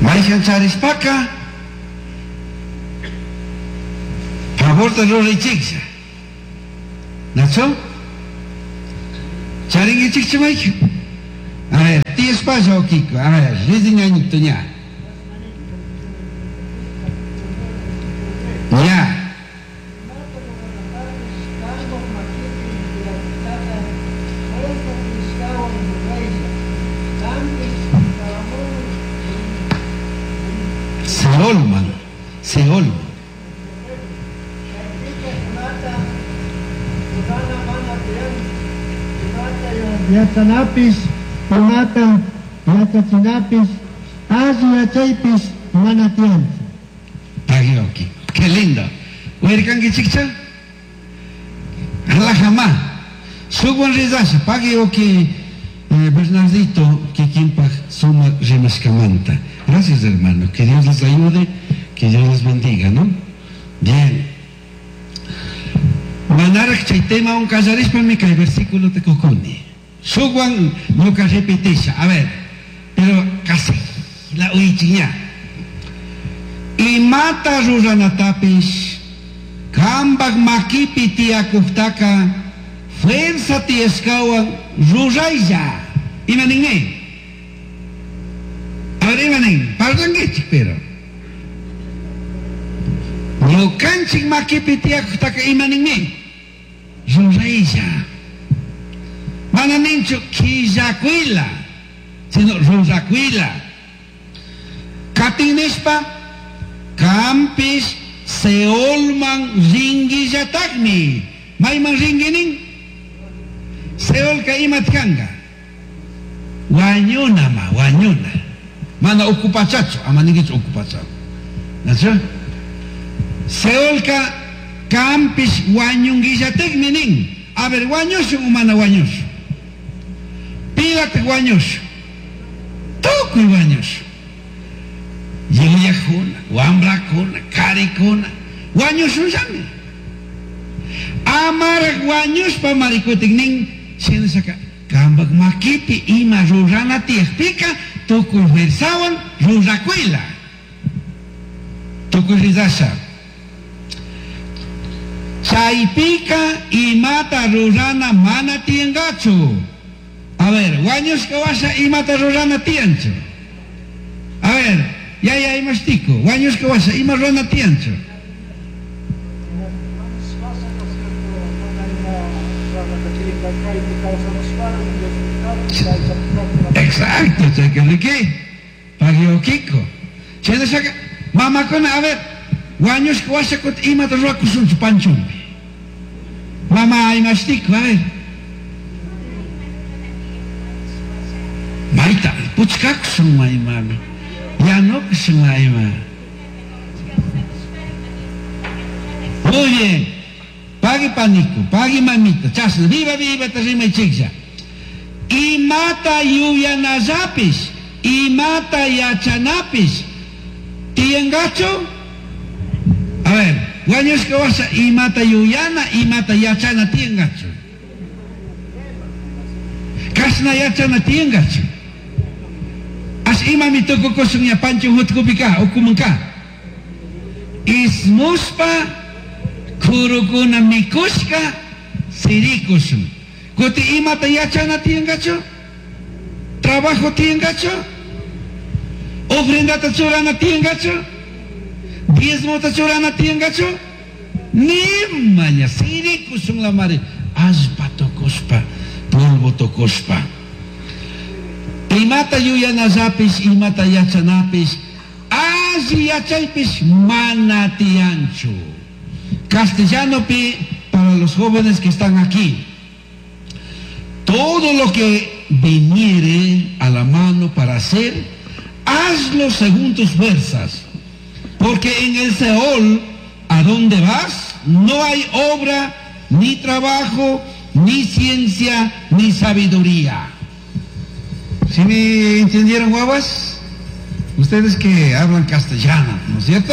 Mayhan charispaca, favor de los rechigsa. ¿Nacho? Charing y chiccha mayhan. A ver, tío espacio, Kiko. A ver, reading añito ya. Ya. Seol. Yatanapis, Pumata, Yatatinapis, Asiachaypis, Manatian. Pagioki. Qué lindo. ¿Huercangi chicha? Alajama. Suguan rizasha. Pagioki Bernardito, que quimpa suma remascamanta. Gracias, hermano. Que Dios les ayude, que Dios les bendiga, ¿no? Bien. Manarak chaitema un casaris para mi cae versículo de Coconi. Suguan no que repetisha. A ver, pero casi la uichiña. Y mata ruranatapis, kambag makipi tiakuftaka, fuerza tiescawan, ruraya. Imaningne. Ahora imanin, pardon que pero. No canchik makipi tiakuftaka imaningne. Ruraya. Mananincho kijaquila, sino ruraquila. Katinespa, campis, seolman ringi yatakmi. Maiman ringinin, seol ka imatkanga. Wanyuna. Mana okupachacho, amaningich okupachacho. ¿Nacho? Seol ka campis wanyungi yatakmi nin. A ver, guañoso o mana guañoso. Pídate guañoso. Toco y guañoso. Yuyajuna, guambracuna, caricuna. Guañoso llame. Amara guaños pa maricotignin. Siendo saca. Kambag makipi ima rurana tiexpica. Toco versawan ruracuela. Toco rizasha. Chaypica y mata rurana mana tiengacho. A ver, guaños que vaya y mata rurana tiencho. A ver, ya hay mastico. Guaños que vaya y mata rurana tiencho. Exacto, ¿de qué? Pagio Kiko. Chena saca, mamá con a ver, guaños que vaya con y mata rurana con su panchumbi. Mamá hay mastico, a ver. Maita, puchkak son mami. Ya no que son mami. Muy bien. Pague panico, pague mamita. Chasna, viva, te rima y chicha. Y mata yuyanazapis, y mata yachanapis. ¿Tiengacho? A ver, guaños que vas a y mata yuyana, y mata yachana tiengacho. Kasna yachana tiengacho. As imami toko kosong ya pancho hutkupika, okumangka. Ismuspa, kurukuna mikushka, sirikusum. Kuti imata yachana tiengacho? Trabajo tiengacho? Ofrenda tachurana tiengacho? Diezmo tachurana tiengacho? Nimanya, sirikusum la mare. Aspa tokospa, polvo tokospa. Imata yuyanazapis, imata yachanapis, asi yachaypis manatiancho. Castellano para los jóvenes que están aquí. Todo lo que viniere a la mano para hacer, hazlo según tus fuerzas. Porque en el Seol, ¿a dónde vas? No hay obra, ni trabajo, ni ciencia, ni sabiduría. ¿Sí me entendieron, guaguas? Ustedes que hablan castellano, ¿no es cierto?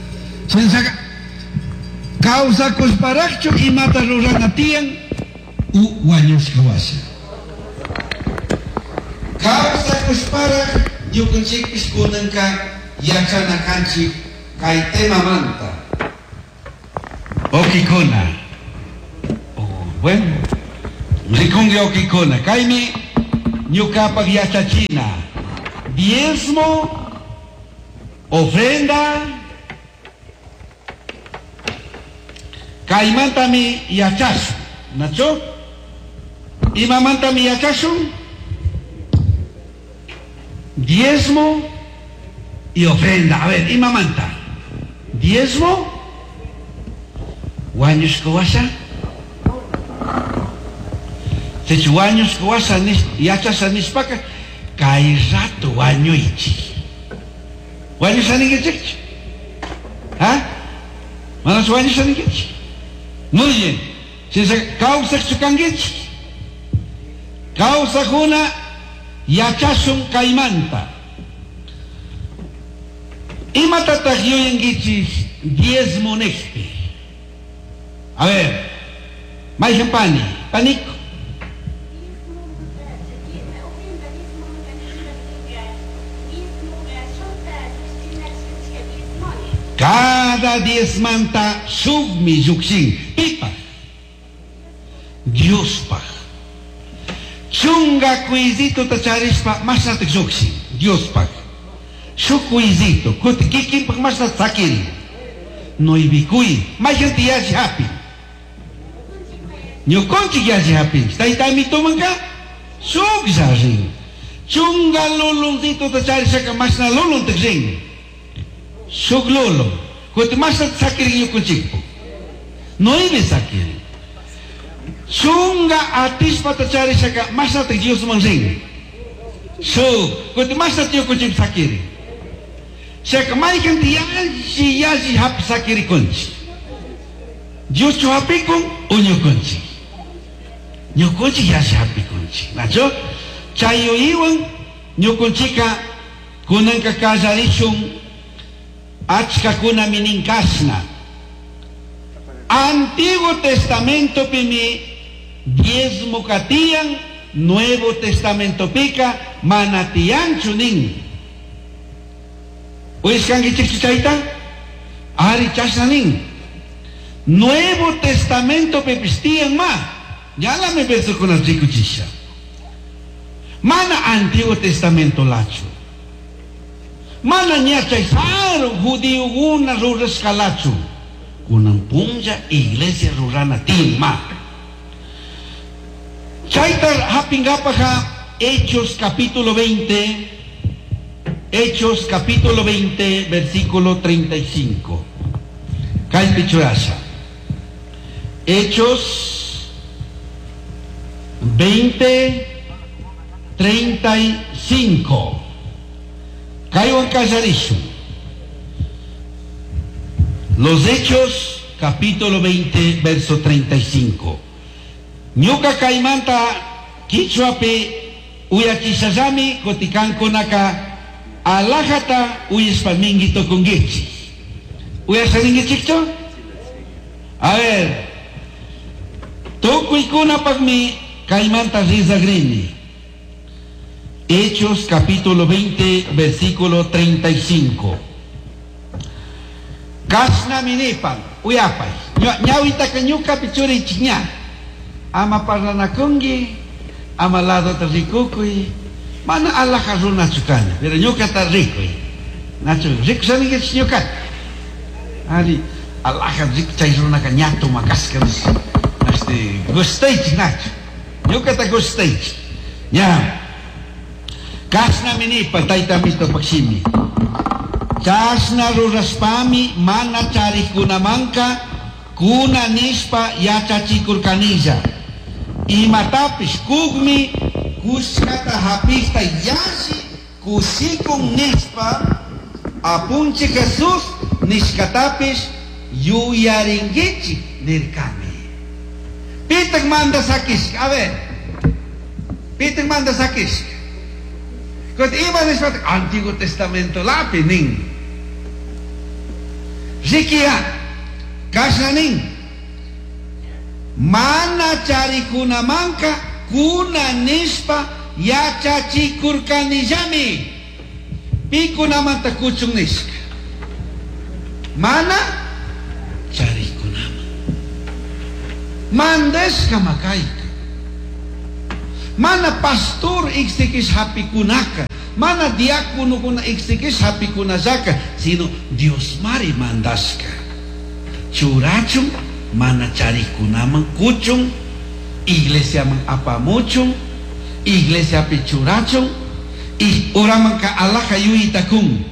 Causa cosparacho y mata ruranatian u guayos kawasa. Causa cosparach yo conchekis kunangka yachanakanchik kay temamanta. Okikuna. Bueno, rikungi okikuna. Kaymi ñukapag yachachina. Diezmo, ofrenda, kaymantami yachasun. ¿Nacho? Imamantami yachasun. Diezmo y ofrenda. A ver, imamanta. Diezmo, waños kawasa. Sechu waños kawasa yachasan nispaka. Kay rato waño ichi. Waño saningechich. ¿Ah? Manas waño saningechich. Muy bien. Si se causa chukangechich. Causa kuna yachasun kaymanta. Imatatagyo yung gichis diezmo nexpe. A ver, may pani, paniko. Cada diezmanta submi yuksing pipa. Dios pa. Chunga kuizito tacharispa mas natik yuksing. Dios pa. Shukuizito. Kuti kikin pag mas natakil. No ibikui. May hanti yaji happy. Nyo konchi yaji happy. Tay mito man ka? Sug zaring. Chunga lulong dito tacharispa ka mas na lulong taksing. Suglolo, kuti masat sakiri yung kunchikpo. Noibe sakiri. Sunga atis patachari saka masat Diyos mangsing. So, kuti masat yung kunchik sakiri. Saka may kanti yaji hap sakiri kunchi. Diyos cho hapi kung unyo kunchi. Nyo kunchi yaji hapi kunchi. Nacho, chayo iwang nyo kunchika kunang kakazarishong achka kuna mininkasna. Antiguo Testamento pimi diezmo katiyan, Nuevo Testamento pika manatiyan chunin. Uis kang gichichichaita? Ari chasnanin. Nuevo Testamento pepistiyan ma. Yala me beso con el chikuchisha. Mana Antiguo Testamento lacho. Mana niya chay saro judío una ruras kalachu. Kunang punja iglesia rurana tima. Chaytar hapingapaka Hechos capítulo 20. Hechos capítulo 20 versículo 35. Kay pichurasa. Hechos 20 35. Cayo en Casarisho. Los Hechos, capítulo 20, verso 35. Nyuka kaimanta kichwape uyachisazami kotikanko naka alajata uyispamingito kongichi. Uyasaningechikto? A ver. Tokuikuna pagmi kaimanta rizagrini. Hechos capítulo 20 versículo 35. Kasna minipan uyapay. Nyawita kanyuka pichuri chinya. Ama parlanakungi, ama lado tarikukuy. Mana Allah karuna chukana. Pero nyuka tarikuy. Nacho rik sani gets nyuka. Ali Allah rik chayruna kanyato makaskaris. Nasti gustage nacho. Nyuka ta gustage. Nya. Kasna minipan taita mito paksimi. Kasna ruraspami mana cari kuna mangka kuna nispa yacha chikur kanija. Imatapis kugmi kuskata hapista yasi kusikung nispa apunche Jesus niskatapis yuyaringichi nirkami. Pitag manda sakis. A ver. Pitag manda sakis. Kut iba nispa Antiguo Testamento lapining. Zikia kasnaning mana cari kuna mangka kuna nispa yacha chikur kanijami Pico naman ta kuchung niska. Mana cari ko naman. Mandes ka makay ka. Mana pastor iksikis happy kunaka. Mana diakono ko na iksikis happy kunazaka. Sino? Dios mari mandas ka. Curachong mana cari ko naman kuchung. Iglesia mang apamuchung. Iglesia pichurachong. Orang man ka Allah kayu itakung.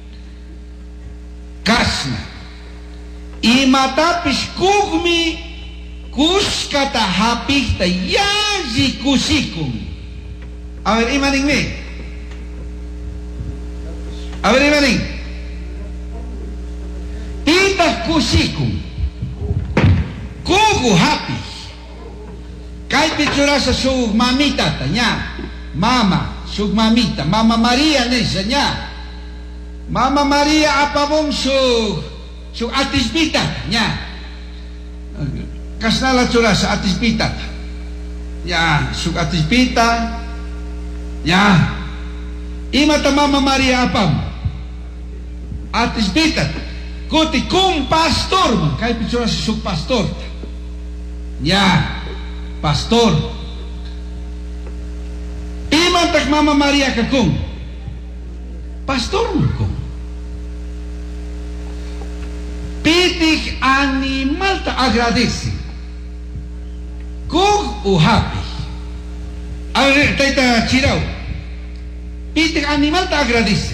Kasna. Imatapis kugmi kuskata hapik ta yaji kusikung. A ver, imaning ni. A ver, imaning. Pita kusikung. Kugu hapis. Kay pichura sa sug mamita ta nya. Mama, sug mamita. Mama Maria nesa nya. Mama Maria apa mong sug atisbita nya. Kasnala chura sa atisbita. Ya, sug atisbita. Ya. Imata Mama Maria apam. Atisbita. Kuti kum pastor man. Kay pichura sa sug pastor. Ya, pastor. Imata Mama Maria kakung. Pastor mo kung. Pitik animal ta agradece. Kung uhapi. Ay, taita chiraw. Pitik animal ta agradece.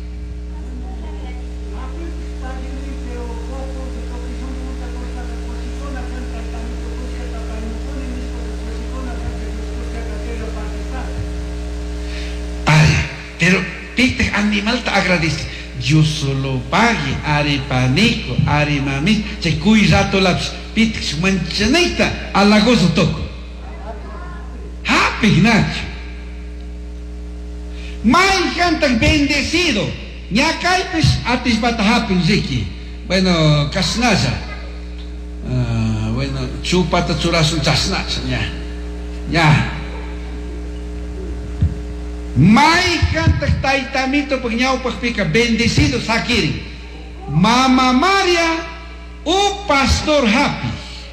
Ay, pero pitik animal ta agradece. Yo solo pague, ari panico, ari mami, se cui rato laps, pitik manchanita, alagoso toco. Happy nacho. Mai cantan bendecido, ñacaipes atis batahapin ziki. Bueno, casnaza. Bueno, chupata churasun chasnaza, ya. Mai canta taitamito pagnyao pagpika bendecido sakiri. Mama Maria o Pastor Happy.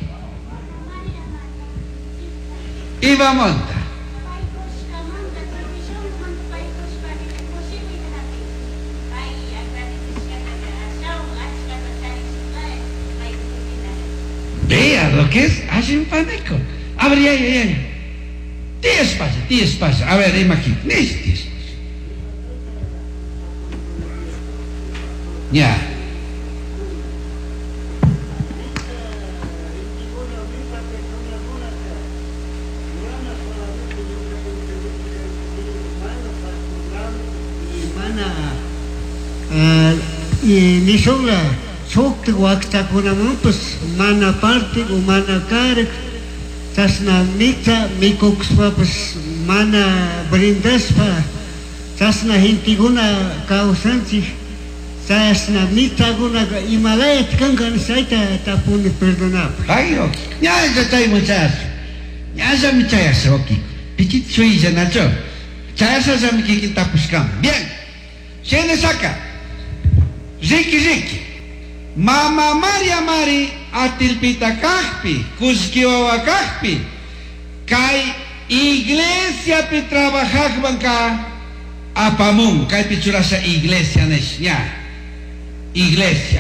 Iba monta. Vea lo que es, hacen paneco. A ver, ya. Te pasa. A ver, imagina. Ya. Y ni sola, sok te wakta kunamun pues mana parte o mana karek. Tas na mita mikokspa pues mana brindaspa. Tas na hintiguna kausanti. Tas na mita guna Himalaya kankan saita tapuni perdonap. Ay, ya estoy muchacho. Ya se me chayas aquí. Pichit soy ya nacho. Chayas se me kikita puskam. Bien. Se le saca. Ziki. Mama Maria Mari atilpita kahpi, kuskiwawa kahpi. Kay iglesia pi trabajak banka apamung, kay pichura sa iglesia nesnya. Iglesia.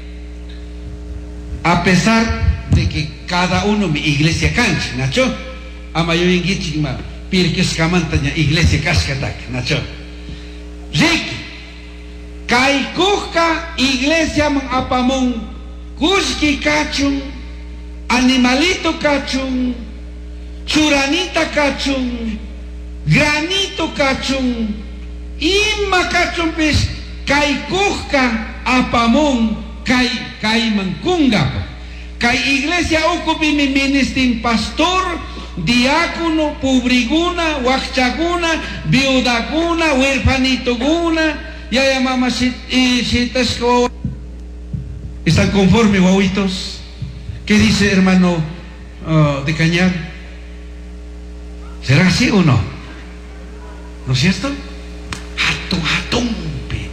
A pesar de que cada uno mi iglesia cancha, nacho, amayo ingichik ma pirkis kamantanya iglesia kaskatak, nacho. Ziki. Kay kuhka iglesia mang apamong kuski kachung, animalito kachung, churanita kachung, granito kachung, ima kachung pis kay kuhka apamong kay mangkunga. Kay iglesia ukupi mi ministin pastor, diácono, pubriguna, wakchaguna, viudaguna, huerfanitoguna. Ya mamá, si ¿están conformes, guaguitos? ¿Qué dice hermano de Cañar? ¿Será así o no? ¿No es cierto? Hatumpe.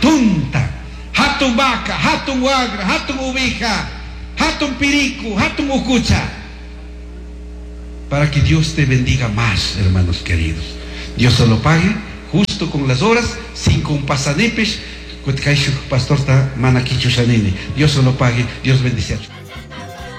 junta, hatun vaca, hatun wagra, hatun oveja, hatun pirico, hatun ucucha, para que Dios te bendiga más, hermanos queridos. Dios se lo pague justo con las horas, sin compasanepes. Pastor está manaquicho shanene. Dios se lo pague, Dios bendice.